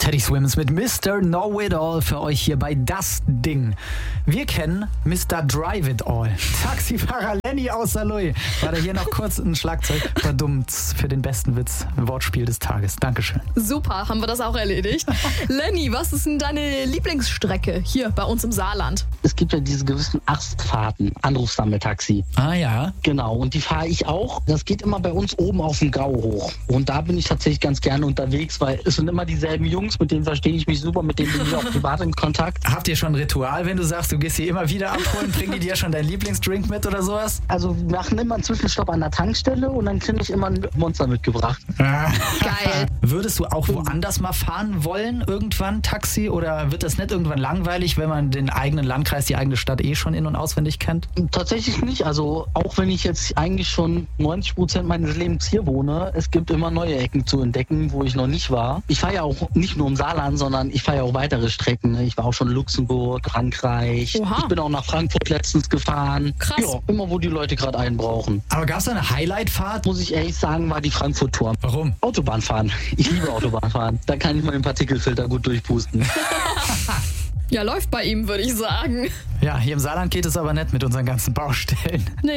Teddy Swims mit Mr. Know It All für euch hier bei Das Ding. Wir kennen Mr. Drive It All. Taxifahrer Lenny aus Saarlouis. War da hier noch kurz ein Schlagzeug verdummt für den besten Witz, Wortspiel des Tages. Dankeschön. Super, haben wir das auch erledigt. Lenny, was ist denn deine Lieblingsstrecke hier bei uns im Saarland? Es gibt ja diese gewissen Astfahrten, Anrufsammeltaxi. Ah ja. Genau, und die fahre ich auch. Das geht immer bei uns oben auf dem Gau hoch. Und da bin ich tatsächlich ganz gerne unterwegs, weil es sind immer dieselben Jungs, mit denen verstehe ich mich super, mit denen bin ich auch privat in Kontakt. Habt ihr schon ein Ritual, wenn du sagst, du gehst sie immer wieder abholen? Bringen die dir schon deinen Lieblingsdrink mit oder sowas? Also wir machen immer einen Zwischenstopp an der Tankstelle und dann kriege ich immer ein Monster mitgebracht. Geil. Würdest du auch woanders mal fahren wollen, irgendwann Taxi? Oder wird das nicht irgendwann langweilig, wenn man den eigenen Landkreis, die eigene Stadt schon in- und auswendig kennt? Tatsächlich nicht. Also auch wenn ich jetzt eigentlich schon 90% meines Lebens hier wohne, es gibt immer neue Ecken zu entdecken, wo ich noch nicht war. Ich fahre ja auch nicht nur im Saarland, sondern ich fahre ja auch weitere Strecken. Ich war auch schon in Luxemburg, Frankreich. Oha. Ich bin auch nach Frankfurt letztens gefahren. Krass. Ja, immer wo die Leute gerade einen brauchen. Aber gab es da eine Highlight-Fahrt? Muss ich ehrlich sagen, war die Frankfurt-Tour. Warum? Autobahn fahren. Ich liebe Autobahn fahren. Da kann ich mal den Partikelfilter gut durchpusten. Ja, läuft bei ihm, würde ich sagen. Ja, hier im Saarland geht es aber nicht mit unseren ganzen Baustellen. Nee.